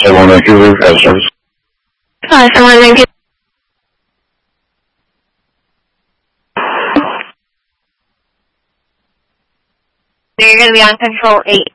Taiwan Vancouver, have service. Taiwan Vancouver. You're going to be on control 8.